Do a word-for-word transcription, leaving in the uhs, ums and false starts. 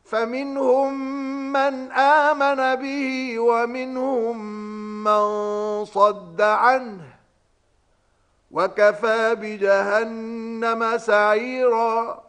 فمنهم من آمن به ومنهم من صد عنه وكفى بجهنم سعيرا